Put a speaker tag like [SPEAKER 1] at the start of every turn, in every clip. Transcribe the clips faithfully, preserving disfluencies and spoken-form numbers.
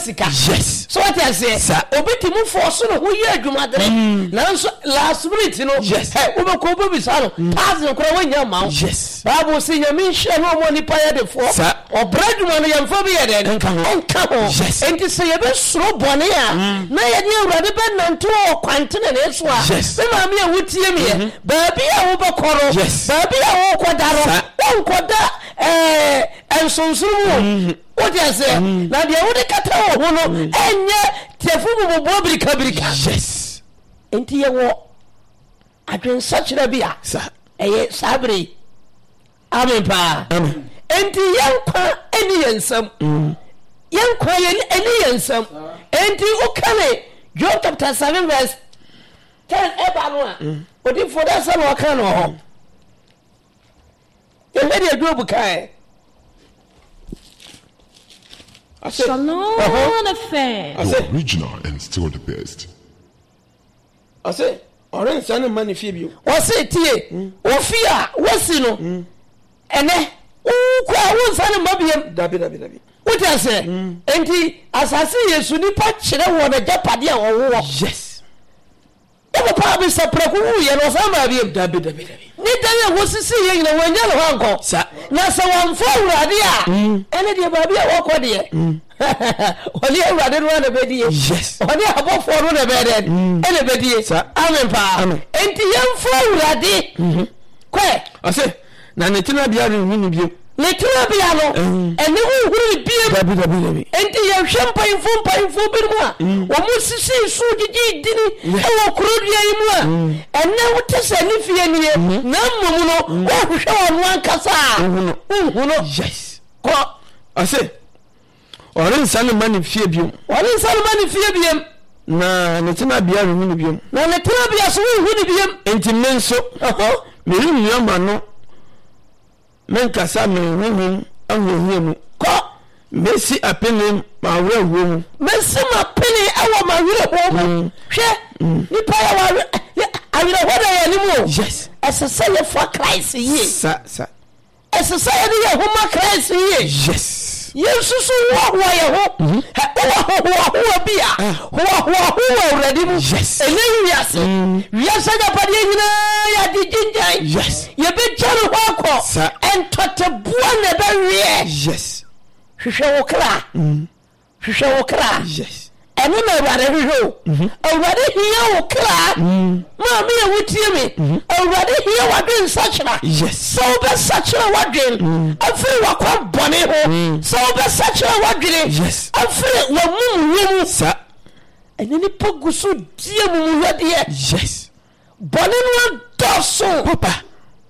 [SPEAKER 1] sika.
[SPEAKER 2] Yes.
[SPEAKER 1] So what I say?
[SPEAKER 2] Sir.
[SPEAKER 1] Obeti mu force no wo ye adwuma dere. Na so last minute no.
[SPEAKER 2] Yes.
[SPEAKER 1] Hey, wo be ko bo bi sa no. Pass no kora wanya ma.
[SPEAKER 2] Yes.
[SPEAKER 1] Bible say nyame hye no mo nipa ye de fo.
[SPEAKER 2] Sir.
[SPEAKER 1] Obradwuma no yemfa bi ye de.
[SPEAKER 2] Enka ho.
[SPEAKER 1] Enka ho.
[SPEAKER 2] Yes.
[SPEAKER 1] Enti say ye be soro bone a. Na ye de awurade be nanto o kwantene na eso a.
[SPEAKER 2] Yes.
[SPEAKER 1] Be ma me a wutie me ye. Ba bi a wo be koro.
[SPEAKER 2] Yes.
[SPEAKER 1] Ba bi a wo kodaro. Wo koda eh ensonsuru. What you say? Na dia wo de kata wo ho no enye tefu bubu birika birika.
[SPEAKER 2] Yes.
[SPEAKER 1] Enti ye wo adwen sachira bia.
[SPEAKER 2] Sir.
[SPEAKER 1] Eye sabre. Amen pa.
[SPEAKER 2] Amen.
[SPEAKER 1] Enti yankwa eni yensam. Yankwa eni yensam. Enti ukane John chapter seven verse ten eba no a. Odi for that son waka no ho. Ye ready adwo bukai.
[SPEAKER 3] Shalom uh-huh. Affair.
[SPEAKER 4] The original and still the best.
[SPEAKER 2] I say, orange son money fee.
[SPEAKER 1] What say tie? O fear, what see no? Ene, o kwa won san mabiem.
[SPEAKER 2] Dabi dabi dabi.
[SPEAKER 1] What I say? Enti asase Yesu ni pa kire wo na japade a wo wo.
[SPEAKER 2] Yes.
[SPEAKER 1] Ebo pa bi sapra ku ye no san mabiem.
[SPEAKER 2] Dabi dabi dabi.
[SPEAKER 1] Ni dan wo sisi ye na wanya no hanko.
[SPEAKER 2] Sa.
[SPEAKER 1] Na sa wan fo urade a. Ene de ba bi a wo ko de. Oni urade no na be die.
[SPEAKER 2] Yes.
[SPEAKER 1] Oni abofo no na be de. Ene be die. Amen pa.
[SPEAKER 2] Amen.
[SPEAKER 1] Enti yem fo urade. Mhm. Kwe.
[SPEAKER 2] I say, na netina bia ru ni bi.
[SPEAKER 1] Ne tura bia no ene hu huru bia
[SPEAKER 2] Dabi dabi dabi.
[SPEAKER 1] enti ye hwempa info mpa info bi mu a wo mu sisi su gigi dini e wo kurodua yi mu a ene wo tese ni fie ni e na mmom no wo hwehwe wonu ankasa
[SPEAKER 2] Uhuno.
[SPEAKER 1] uhuno
[SPEAKER 2] Yes.
[SPEAKER 1] ko
[SPEAKER 2] I say, orange son money fee bi.
[SPEAKER 1] woni salma ni fie biem
[SPEAKER 2] Na netina bia ru ni bi.
[SPEAKER 1] na ne tura bia so hu ni biem
[SPEAKER 2] Enti menso.
[SPEAKER 1] oho
[SPEAKER 2] Me ri nyama no. Men kasa me huhum ahohie mu.
[SPEAKER 1] ko
[SPEAKER 2] Messi apene ma wura wo.
[SPEAKER 1] mesi ma pene awo ma wire ho hwe ni pa ya wa awire ho da ya ni mu
[SPEAKER 2] Yes.
[SPEAKER 1] esese ye for Christ ye
[SPEAKER 2] Sa sa.
[SPEAKER 1] esese ye ni ye homa Christ ye
[SPEAKER 2] Yes.
[SPEAKER 1] Yesu so wo wo ye ho ho ho ho bia ho ho ho already mu
[SPEAKER 2] Yes.
[SPEAKER 1] ene wiase wiase ja pade nyina ya di jinjan
[SPEAKER 2] Yes.
[SPEAKER 1] ye be jare ho akọ
[SPEAKER 2] Sa.
[SPEAKER 1] entote bua na be wie
[SPEAKER 2] Yes.
[SPEAKER 1] hwehwe wo kra hwehwe wo kra
[SPEAKER 2] Yes.
[SPEAKER 1] ene na awurade hwehwe o awurade hia wo kra ma me ye wutie me awurade hia wadwen sachira
[SPEAKER 2] Yes.
[SPEAKER 1] so be sachira wadwen afiri wakwa bone ho so be sachira wadwen
[SPEAKER 2] Yes.
[SPEAKER 1] afiri wa mum yemu
[SPEAKER 2] Sa.
[SPEAKER 1] ene ni poguso die mum wade
[SPEAKER 2] Yes.
[SPEAKER 1] bone no doso
[SPEAKER 2] Papa.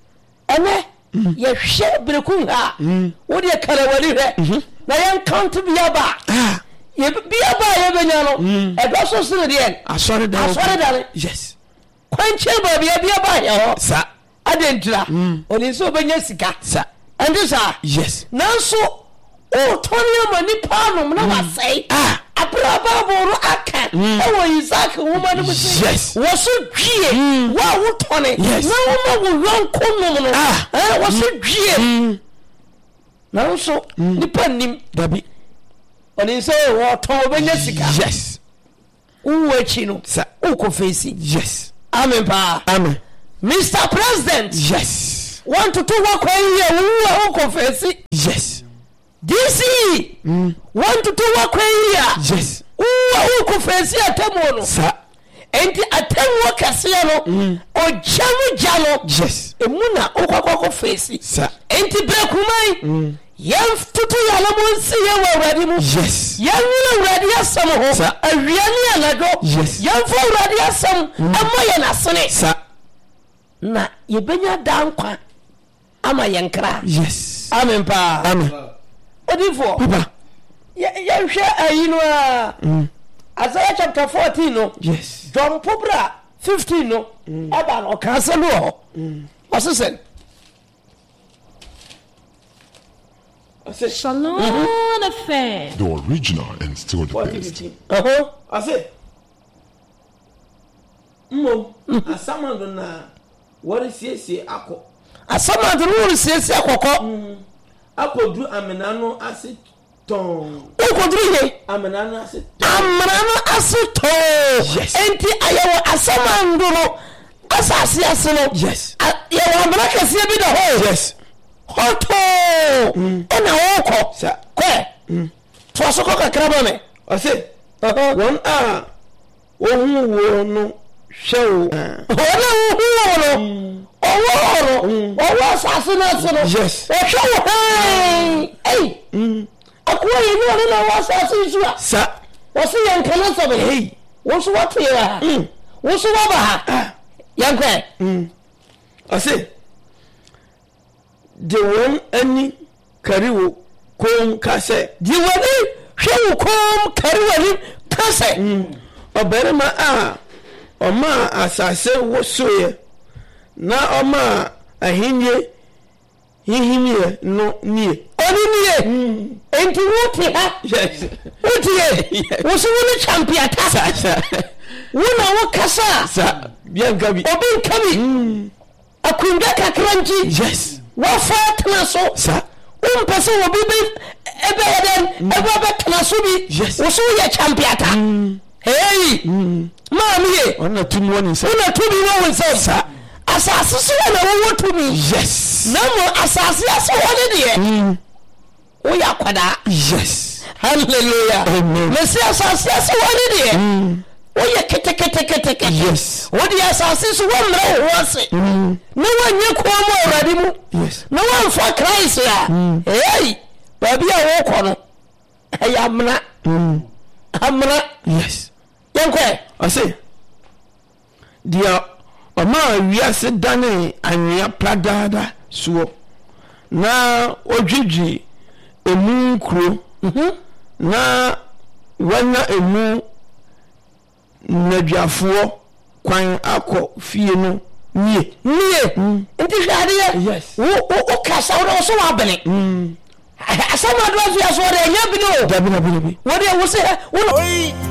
[SPEAKER 1] ene ye hwe breku ha wo de karawali hwe na yan count bia ba
[SPEAKER 2] Ah.
[SPEAKER 1] ye bia ba ye benya no e do so sene de
[SPEAKER 2] Asore da.
[SPEAKER 1] asore dale
[SPEAKER 2] Yes.
[SPEAKER 1] kwanche ba bia bia ba ye ho
[SPEAKER 2] Sa.
[SPEAKER 1] adentira oni so benya sika
[SPEAKER 2] Sa.
[SPEAKER 1] ande sa
[SPEAKER 2] Yes.
[SPEAKER 1] nanso o toni ma ni pano na wasai
[SPEAKER 2] Ah.
[SPEAKER 1] abraba boro aka e wo Isaac woman no musi
[SPEAKER 2] Yes.
[SPEAKER 1] wo so dwie wa wo toni
[SPEAKER 2] Yes.
[SPEAKER 1] na wo ma wo yonko no no
[SPEAKER 2] Ah.
[SPEAKER 1] eh wo so dwie nanso ni panim
[SPEAKER 2] Dabi.
[SPEAKER 1] oni so wo ton benya sika
[SPEAKER 2] Yes.
[SPEAKER 1] wo achi no
[SPEAKER 2] Sa.
[SPEAKER 1] wo ko face
[SPEAKER 2] Yes.
[SPEAKER 1] amen pa
[SPEAKER 2] Amen.
[SPEAKER 1] Mister President
[SPEAKER 2] Yes.
[SPEAKER 1] want to to work when you wo ko face
[SPEAKER 2] Yes.
[SPEAKER 1] D C want to to work when you
[SPEAKER 2] Yes.
[SPEAKER 1] wo ko face atemo no
[SPEAKER 2] Sa.
[SPEAKER 1] enti atemo kase no o jamu jalo
[SPEAKER 2] Yes.
[SPEAKER 1] emuna okokoko face
[SPEAKER 2] Sa.
[SPEAKER 1] enti brekumai yam tutu yala mo nsi ye wa awurade mu
[SPEAKER 2] Yes.
[SPEAKER 1] yam ni awurade asam ho
[SPEAKER 2] Sa.
[SPEAKER 1] awiane anado
[SPEAKER 2] Yes.
[SPEAKER 1] yam fo awurade asam amma ye nasene
[SPEAKER 2] Sa.
[SPEAKER 1] na ye benya dankwa ama ye nkra
[SPEAKER 2] Yes.
[SPEAKER 1] amen pa
[SPEAKER 2] Amen.
[SPEAKER 1] odifo
[SPEAKER 2] Papa.
[SPEAKER 1] ye ye hwe ayino a Isaiah chapter fourteen no
[SPEAKER 2] Yes.
[SPEAKER 1] John Pobra fifteen no eba no kanse no ho osesen
[SPEAKER 3] Shalom Affair.
[SPEAKER 4] The original and still the best.
[SPEAKER 1] uh-huh
[SPEAKER 2] I say, Mo, asamando na wari siesie ako.
[SPEAKER 1] asama de no siesie akoko
[SPEAKER 2] Ako du amena no ase ton
[SPEAKER 1] ukodiri he
[SPEAKER 2] amana na ase
[SPEAKER 1] amana no ase to enti ayewo asama nduro asase ase no
[SPEAKER 2] yes
[SPEAKER 1] yewo amana kase bi da ho
[SPEAKER 2] yes
[SPEAKER 1] hoto ena woko
[SPEAKER 2] sa
[SPEAKER 1] kwe to asoko kakra ba me
[SPEAKER 2] ase won a wo hu wo no hwew
[SPEAKER 1] wona hu wo no owo owo asase na ase no
[SPEAKER 2] yes
[SPEAKER 1] o hwew hey hey akwa ye no na wa asase isu a
[SPEAKER 2] sa
[SPEAKER 1] wo se yan kana so be hey wo so what ya wo so ba ha yan kwe
[SPEAKER 2] ase de won ani kariwo kom kase
[SPEAKER 1] di woni hwew kom kariwo kase
[SPEAKER 2] oberema a oma asase wo soye na oma ahinye hihimie no nie
[SPEAKER 1] oni nie enti wuti ha
[SPEAKER 2] yes
[SPEAKER 1] wuti ye wo so woni champion kasa wona wo kasa
[SPEAKER 2] sa bien gabi
[SPEAKER 1] obi kabi akunda kakranji
[SPEAKER 2] yes
[SPEAKER 1] wo fatna so
[SPEAKER 2] sa
[SPEAKER 1] um pese obi be ebe eden ebe be tna so bi
[SPEAKER 2] yes
[SPEAKER 1] wo so ye champion ta hey mami ye
[SPEAKER 2] ona tumi woni sa
[SPEAKER 1] ona tumi wo won sa asase so na wo tumi
[SPEAKER 2] yes
[SPEAKER 1] na mo asase aso woni de wo ya kwada
[SPEAKER 2] yes
[SPEAKER 1] hallelujah
[SPEAKER 2] amen
[SPEAKER 1] mesi asase aso woni de wo ye kete kete kete kete
[SPEAKER 2] yes
[SPEAKER 1] wo de asase so wo mra wo ase na wanye ko mo orade mu
[SPEAKER 2] yes
[SPEAKER 1] na wan for Christ ya hey ba bia wo ko no ya mna amna
[SPEAKER 2] yes
[SPEAKER 1] yankwe
[SPEAKER 2] ase dia oma wiase dane anwea pladada suo na odwidwi emu kro na wana emu nadwafuo kwan akọ fie no nie
[SPEAKER 1] nie nti hwade
[SPEAKER 2] yes
[SPEAKER 1] wo wo kasa wo so wa bele mm asama do afia so de nya bi no
[SPEAKER 2] dabi na bi
[SPEAKER 1] wo de wo se wo